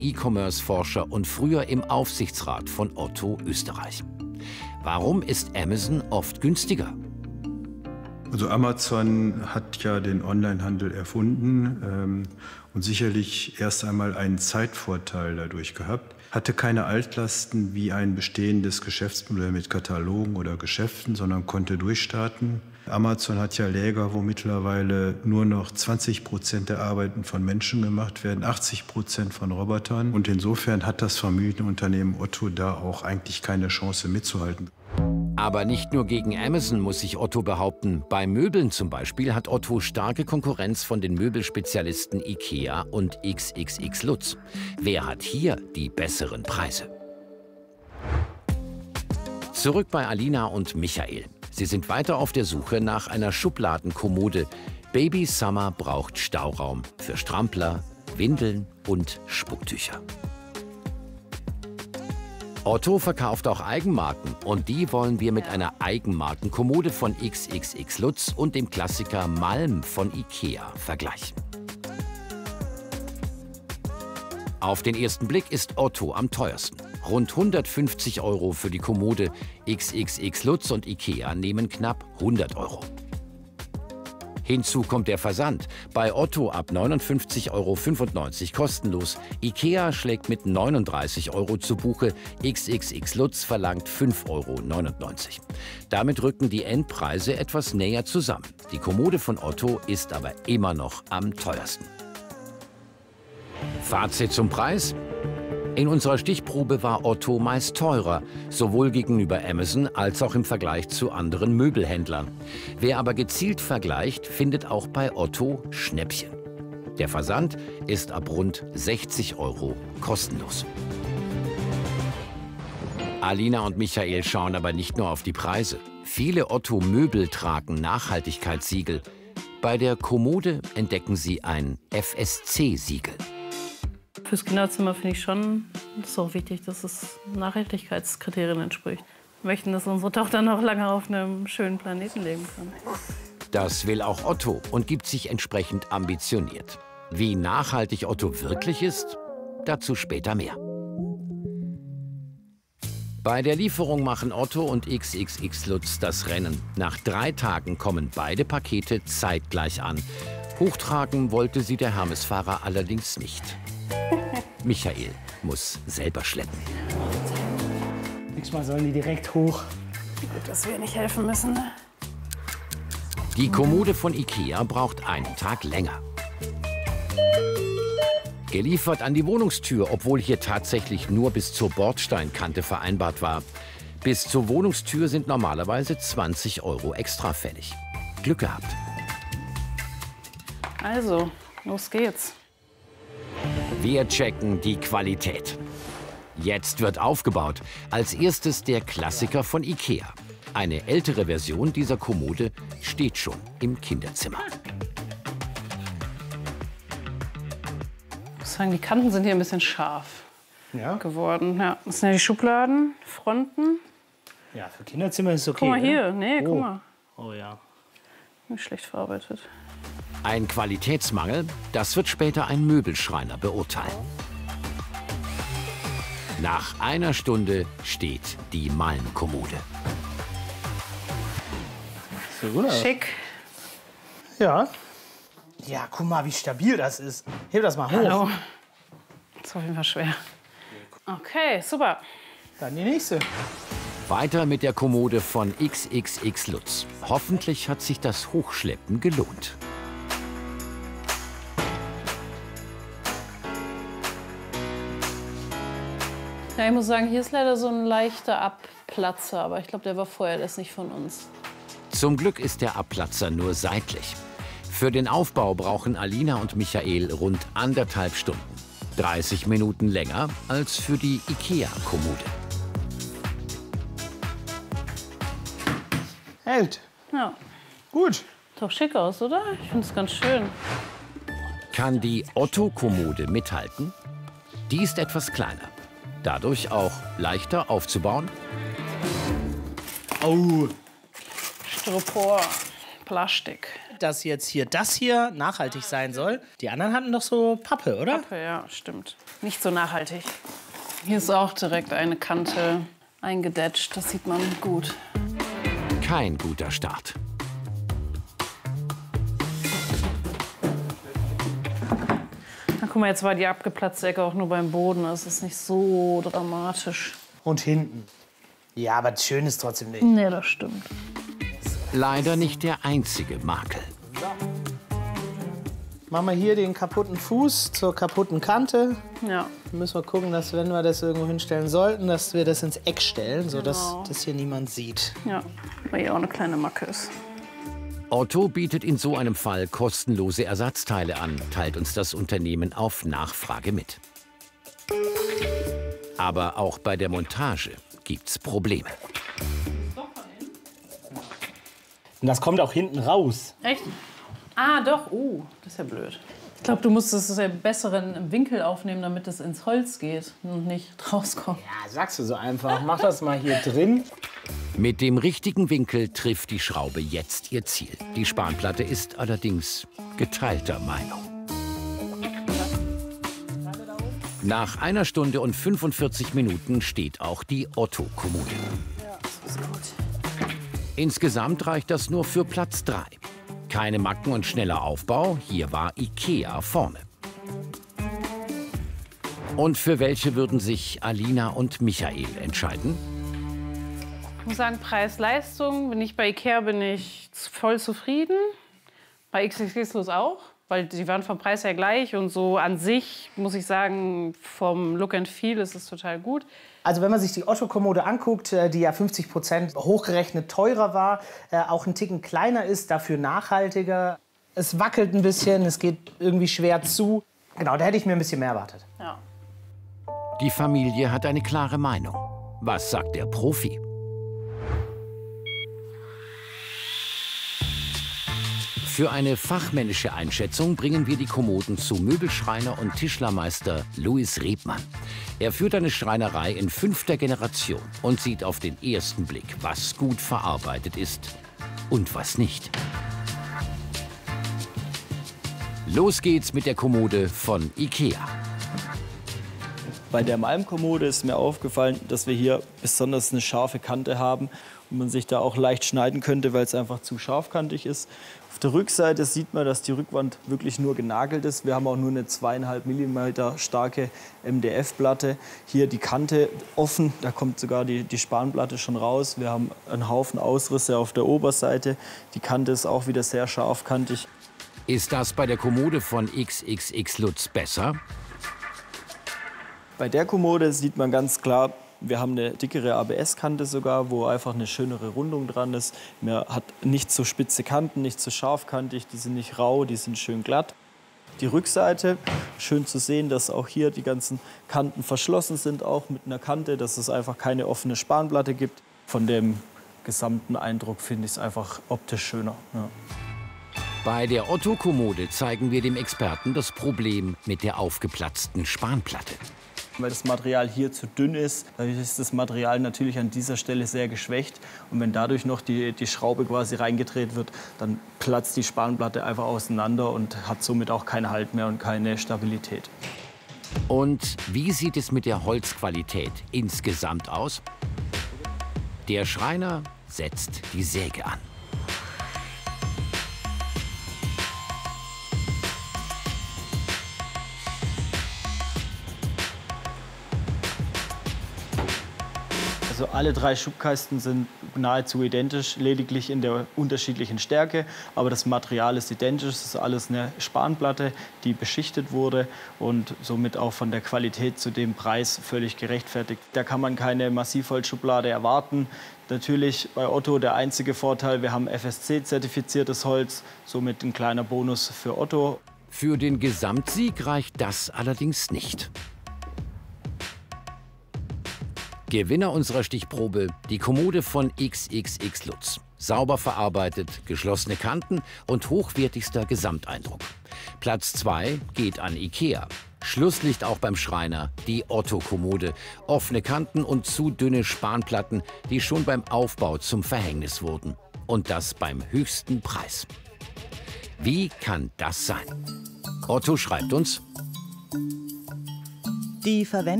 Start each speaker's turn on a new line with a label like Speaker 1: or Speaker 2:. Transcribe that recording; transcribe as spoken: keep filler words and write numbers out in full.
Speaker 1: E-Commerce-Forscher und früher im Aufsichtsrat von Otto Österreich. Warum ist Amazon oft günstiger?
Speaker 2: Also Amazon hat ja den Onlinehandel erfunden ähm, und sicherlich erst einmal einen Zeitvorteil dadurch gehabt. Hatte keine Altlasten wie ein bestehendes Geschäftsmodell mit Katalogen oder Geschäften, sondern konnte durchstarten. Amazon hat ja Läger, wo mittlerweile nur noch zwanzig Prozent der Arbeiten von Menschen gemacht werden, achtzig Prozent von Robotern. Und insofern hat das Familienunternehmen Otto da auch eigentlich keine Chance mitzuhalten.
Speaker 1: Aber nicht nur gegen Amazon muss sich Otto behaupten. Bei Möbeln zum Beispiel hat Otto starke Konkurrenz von den Möbelspezialisten IKEA und X X X Lutz. Wer hat hier die besseren Preise? Zurück bei Alina und Michael. Sie sind weiter auf der Suche nach einer Schubladenkommode. Baby Summer braucht Stauraum für Strampler, Windeln und Spucktücher. Otto verkauft auch Eigenmarken und die wollen wir mit einer Eigenmarkenkommode von X X X Lutz und dem Klassiker Malm von IKEA vergleichen. Auf den ersten Blick ist Otto am teuersten. Rund hundertfünfzig Euro für die Kommode. X X X Lutz und IKEA nehmen knapp hundert Euro. Hinzu kommt der Versand. Bei Otto ab neunundfünfzig Euro fünfundneunzig kostenlos. IKEA schlägt mit neununddreißig Euro zu Buche. X X X Lutz verlangt fünf Euro neunundneunzig. Damit rücken die Endpreise etwas näher zusammen. Die Kommode von Otto ist aber immer noch am teuersten. Fazit zum Preis? In unserer Stichprobe war Otto meist teurer, sowohl gegenüber Amazon als auch im Vergleich zu anderen Möbelhändlern. Wer aber gezielt vergleicht, findet auch bei Otto Schnäppchen. Der Versand ist ab rund sechzig Euro kostenlos. Alina und Michael schauen aber nicht nur auf die Preise. Viele Otto-Möbel tragen Nachhaltigkeitssiegel. Bei der Kommode entdecken sie ein F S C-Siegel.
Speaker 3: Fürs Kinderzimmer finde ich schon, das ist auch wichtig, dass es Nachhaltigkeitskriterien entspricht. Wir möchten, dass unsere Tochter noch lange auf einem schönen Planeten leben kann.
Speaker 1: Das will auch Otto und gibt sich entsprechend ambitioniert. Wie nachhaltig Otto wirklich ist, dazu später mehr. Bei der Lieferung machen Otto und X X X Lutz das Rennen. Nach drei Tagen kommen beide Pakete zeitgleich an. Hochtragen wollte sie der Hermesfahrer allerdings nicht. Michael muss selber schleppen.
Speaker 4: Nächstes Mal sollen die direkt hoch.
Speaker 3: Gut, dass wir nicht helfen müssen, ne?
Speaker 1: Die Kommode von IKEA braucht einen Tag länger. Geliefert an die Wohnungstür, obwohl hier tatsächlich nur bis zur Bordsteinkante vereinbart war. Bis zur Wohnungstür sind normalerweise zwanzig Euro extra fällig. Glück gehabt.
Speaker 3: Also, los geht's.
Speaker 1: Wir checken die Qualität. Jetzt wird aufgebaut. Als erstes der Klassiker von IKEA. Eine ältere Version dieser Kommode steht schon im Kinderzimmer.
Speaker 3: Ich muss sagen, die Kanten sind hier ein bisschen scharf
Speaker 4: Ja?
Speaker 3: geworden. Ja, das sind ja die Schubladen, Fronten.
Speaker 4: Ja, für Kinderzimmer ist es okay.
Speaker 3: Guck mal hier,
Speaker 4: ne?
Speaker 3: nee,
Speaker 4: oh.
Speaker 3: guck mal.
Speaker 4: Oh ja.
Speaker 3: Nicht schlecht verarbeitet.
Speaker 1: Ein Qualitätsmangel, das wird später ein Möbelschreiner beurteilen. Nach einer Stunde steht die Malmkommode.
Speaker 4: So gut aus.
Speaker 3: Schick.
Speaker 4: Ja. Ja, guck mal, wie stabil das ist. Heb das mal hoch.
Speaker 3: Hallo. Das ist auf jeden Fall schwer. Okay, super.
Speaker 4: Dann die nächste.
Speaker 1: Weiter mit der Kommode von X X X Lutz. Hoffentlich hat sich das Hochschleppen gelohnt.
Speaker 3: Ja, ich muss sagen, hier ist leider so ein leichter Abplatzer, aber ich glaube, der war vorher, das ist nicht von uns.
Speaker 1: Zum Glück ist der Abplatzer nur seitlich. Für den Aufbau brauchen Alina und Michael rund anderthalb Stunden. dreißig Minuten länger als für die IKEA-Kommode.
Speaker 4: Hält.
Speaker 3: Ja,
Speaker 4: Gut.
Speaker 3: sieht doch schick aus, oder? Ich finde es ganz schön.
Speaker 1: Kann die Otto-Kommode mithalten? Die ist etwas kleiner. Dadurch auch leichter aufzubauen.
Speaker 4: Oh.
Speaker 3: Styropor, Plastik.
Speaker 4: Dass jetzt hier das hier nachhaltig sein soll. Die anderen hatten doch so Pappe, oder?
Speaker 3: Pappe, ja, stimmt. nicht so nachhaltig. Hier ist auch direkt eine Kante eingedetscht, das sieht man gut.
Speaker 1: Kein guter Start.
Speaker 3: Na, guck mal, jetzt war die abgeplatzte Ecke auch nur beim Boden. Das ist nicht so dramatisch.
Speaker 4: Und hinten. Ja, aber schön ist trotzdem nicht.
Speaker 3: Nee, das stimmt.
Speaker 1: Leider nicht der einzige Makel.
Speaker 4: Machen wir hier den kaputten Fuß zur kaputten Kante.
Speaker 3: Ja.
Speaker 4: Dann müssen wir gucken, dass, wenn wir das irgendwo hinstellen sollten, dass wir das ins Eck stellen, sodass
Speaker 3: Genau.
Speaker 4: das hier niemand sieht.
Speaker 3: Ja, weil hier auch eine kleine Macke ist.
Speaker 1: Otto bietet in so einem Fall kostenlose Ersatzteile an, teilt uns das Unternehmen auf Nachfrage mit. Aber auch bei der Montage gibt's Probleme.
Speaker 4: Und das kommt auch hinten raus.
Speaker 3: Echt? Ah, doch. Uh, das ist ja blöd. Ich glaube, du musst es ja besseren Winkel aufnehmen, damit es ins Holz geht und nicht rauskommt.
Speaker 4: Ja, sagst du so einfach. Mach das mal hier drin.
Speaker 1: Mit dem richtigen Winkel trifft die Schraube jetzt ihr Ziel. Die Spanplatte ist allerdings geteilter Meinung. Nach einer Stunde und fünfundvierzig Minuten steht auch die Otto-Kommode.
Speaker 3: Ja, das ist gut.
Speaker 1: Insgesamt reicht das nur für Platz drei. Keine Macken und schneller Aufbau, hier war Ikea vorne. Und für welche würden sich Alina und Michael entscheiden?
Speaker 3: Ich muss sagen, Preis-Leistung, bin ich bei Ikea bin ich voll zufrieden. Bei X X X Lutz auch, weil die waren vom Preis her gleich. Und so an sich, muss ich sagen, vom Look and Feel ist es total gut.
Speaker 4: Also wenn man sich die Otto-Kommode anguckt, die ja fünfzig Prozent hochgerechnet teurer war, auch ein Ticken kleiner ist, dafür nachhaltiger. Es wackelt ein bisschen, es geht irgendwie schwer zu. Genau, da hätte ich mir ein bisschen mehr erwartet.
Speaker 3: Ja.
Speaker 1: Die Familie hat eine klare Meinung. Was sagt der Profi? Für eine fachmännische Einschätzung bringen wir die Kommoden zu Möbelschreiner und Tischlermeister Louis Rebmann. Er führt eine Schreinerei in fünfter Generation und sieht auf den ersten Blick, was gut verarbeitet ist und was nicht. Los geht's mit der Kommode von Ikea.
Speaker 5: Bei der Malmkommode ist mir aufgefallen, dass wir hier besonders eine scharfe Kante haben und man sich da auch leicht schneiden könnte, weil es einfach zu scharfkantig ist. Auf der Rückseite sieht man, dass die Rückwand wirklich nur genagelt ist. Wir haben auch nur eine zweieinhalb Millimeter starke M D F-Platte. Hier die Kante offen, da kommt sogar die, die Spanplatte schon raus. Wir haben einen Haufen Ausrisse auf der Oberseite. Die Kante ist auch wieder sehr scharfkantig.
Speaker 1: Ist das bei der Kommode von X X X Lutz besser?
Speaker 5: Bei der Kommode sieht man ganz klar, wir haben eine dickere A B S-Kante sogar, wo einfach eine schönere Rundung dran ist. Man hat nicht so spitze Kanten, nicht so scharfkantig, die sind nicht rau, die sind schön glatt. Die Rückseite, schön zu sehen, dass auch hier die ganzen Kanten verschlossen sind, auch mit einer Kante, dass es einfach keine offene Spanplatte gibt. Von dem gesamten Eindruck finde ich es einfach optisch schöner. Ja.
Speaker 1: Bei der Otto-Kommode zeigen wir dem Experten das Problem mit der aufgeplatzten Spanplatte.
Speaker 5: Weil das Material hier zu dünn ist, dadurch ist das Material natürlich an dieser Stelle sehr geschwächt. Und wenn dadurch noch die, die Schraube quasi reingedreht wird, dann platzt die Spanplatte einfach auseinander und hat somit auch keinen Halt mehr und keine Stabilität.
Speaker 1: Und wie sieht es mit der Holzqualität insgesamt aus? Der Schreiner setzt die Säge an.
Speaker 5: Also alle drei Schubkasten sind nahezu identisch, lediglich in der unterschiedlichen Stärke. Aber das Material ist identisch, es ist alles eine Spanplatte, die beschichtet wurde und somit auch von der Qualität zu dem Preis völlig gerechtfertigt. Da kann man keine Massivholzschublade erwarten. Natürlich bei Otto der einzige Vorteil, wir haben F S C-zertifiziertes Holz, somit ein kleiner Bonus für Otto.
Speaker 1: Für den Gesamtsieg reicht das allerdings nicht. Gewinner unserer Stichprobe, die Kommode von X X X Lutz. Sauber verarbeitet, geschlossene Kanten und hochwertigster Gesamteindruck. Platz zwei geht an Ikea. Schlusslicht auch beim Schreiner, die Otto-Kommode. Offene Kanten und zu dünne Spanplatten, die schon beim Aufbau zum Verhängnis wurden. Und das beim höchsten Preis. Wie kann das sein? Otto schreibt uns:
Speaker 6: Die Verwendung